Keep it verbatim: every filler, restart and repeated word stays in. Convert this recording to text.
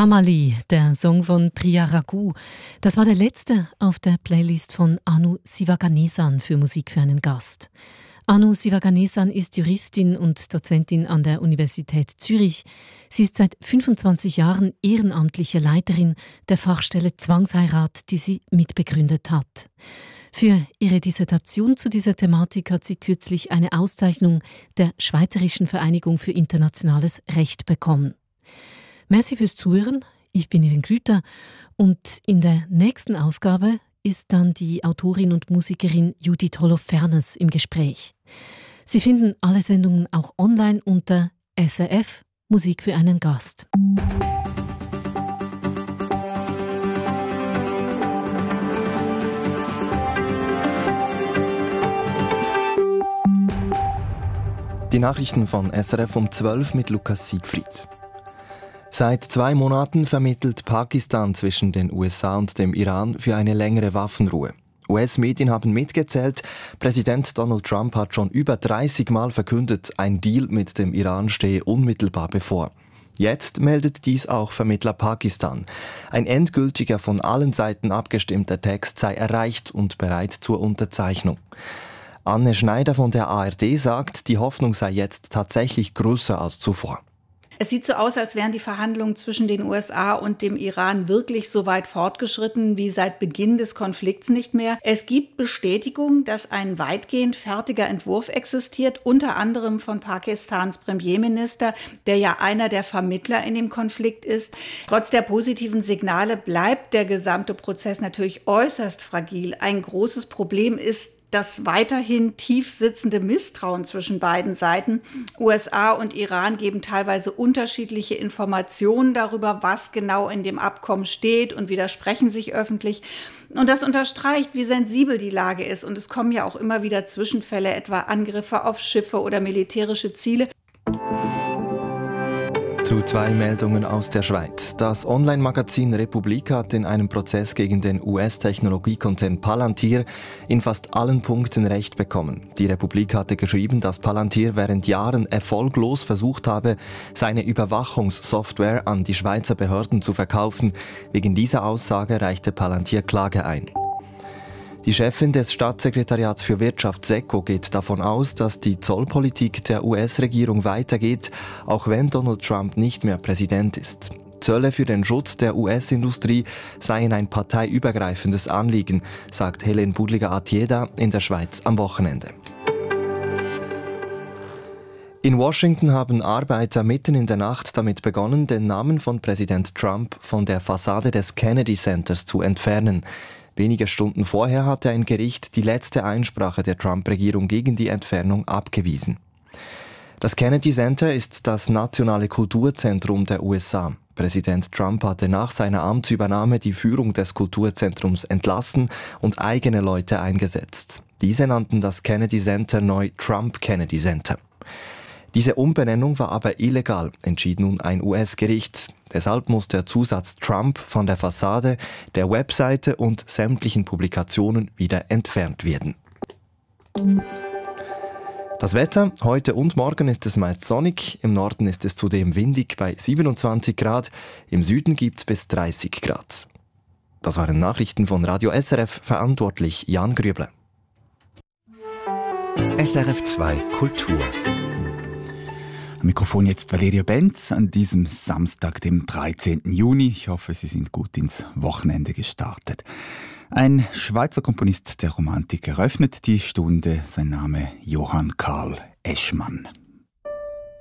Kamali, der Song von Priya Raghu. Das war der letzte auf der Playlist von Anu Sivaganesan für Musik für einen Gast. Anu Sivaganesan ist Juristin und Dozentin an der Universität Zürich. Sie ist seit fünfundzwanzig Jahren ehrenamtliche Leiterin der Fachstelle Zwangsheirat, die sie mitbegründet hat. Für ihre Dissertation zu dieser Thematik hat sie kürzlich eine Auszeichnung der Schweizerischen Vereinigung für internationales Recht bekommen. Merci fürs Zuhören. Ich bin Irene Grüter und in der nächsten Ausgabe ist dann die Autorin und Musikerin Judith Holofernes im Gespräch. Sie finden alle Sendungen auch online unter S R F Musik für einen Gast. Die Nachrichten von S R F um zwölf mit Lukas Siegfried. Seit zwei Monaten vermittelt Pakistan zwischen den U S A und dem Iran für eine längere Waffenruhe. U S-Medien haben mitgezählt, Präsident Donald Trump hat schon über dreißig Mal verkündet, ein Deal mit dem Iran stehe unmittelbar bevor. Jetzt meldet dies auch Vermittler Pakistan. Ein endgültiger, von allen Seiten abgestimmter Text sei erreicht und bereit zur Unterzeichnung. Anne Schneider von der A R D sagt, die Hoffnung sei jetzt tatsächlich größer als zuvor. Es sieht so aus, als wären die Verhandlungen zwischen den U S A und dem Iran wirklich so weit fortgeschritten wie seit Beginn des Konflikts nicht mehr. Es gibt Bestätigung, dass ein weitgehend fertiger Entwurf existiert, unter anderem von Pakistans Premierminister, der ja einer der Vermittler in dem Konflikt ist. Trotz der positiven Signale bleibt der gesamte Prozess natürlich äußerst fragil. Ein großes Problem ist das weiterhin tief sitzende Misstrauen zwischen beiden Seiten. U S A und Iran geben teilweise unterschiedliche Informationen darüber, was genau in dem Abkommen steht und widersprechen sich öffentlich. Und das unterstreicht, wie sensibel die Lage ist. Und es kommen ja auch immer wieder Zwischenfälle, etwa Angriffe auf Schiffe oder militärische Ziele. Zu zwei Meldungen aus der Schweiz. Das Online-Magazin Republik hat in einem Prozess gegen den U S-Technologiekonzern Palantir in fast allen Punkten Recht bekommen. Die Republik hatte geschrieben, dass Palantir während Jahren erfolglos versucht habe, seine Überwachungssoftware an die Schweizer Behörden zu verkaufen. Wegen dieser Aussage reichte Palantir Klage ein. Die Chefin des Staatssekretariats für Wirtschaft SECO geht davon aus, dass die Zollpolitik der U S-Regierung weitergeht, auch wenn Donald Trump nicht mehr Präsident ist. Zölle für den Schutz der U S-Industrie seien ein parteiübergreifendes Anliegen, sagt Helen Budliger-Atieda in der Schweiz am Wochenende. In Washington haben Arbeiter mitten in der Nacht damit begonnen, den Namen von Präsident Trump von der Fassade des Kennedy Centers zu entfernen. Wenige Stunden vorher hatte ein Gericht die letzte Einsprache der Trump-Regierung gegen die Entfernung abgewiesen. Das Kennedy Center ist das nationale Kulturzentrum der U S A. Präsident Trump hatte nach seiner Amtsübernahme die Führung des Kulturzentrums entlassen und eigene Leute eingesetzt. Diese nannten das Kennedy Center neu Trump Kennedy Center. Diese Umbenennung war aber illegal, entschied nun ein U S-Gericht. Deshalb muss der Zusatz Trump von der Fassade, der Webseite und sämtlichen Publikationen wieder entfernt werden. Das Wetter: Heute und morgen ist es meist sonnig, im Norden ist es zudem windig bei siebenundzwanzig Grad, im Süden gibt es bis dreißig Grad. Das waren Nachrichten von Radio S R F, verantwortlich Jan Grüble. S R F zwei Kultur. Am Mikrofon jetzt Valerio Benz an diesem Samstag, dem dreizehnten Juni. Ich hoffe, Sie sind gut ins Wochenende gestartet. Ein Schweizer Komponist der Romantik eröffnet die Stunde. Sein Name Johann Karl Eschmann.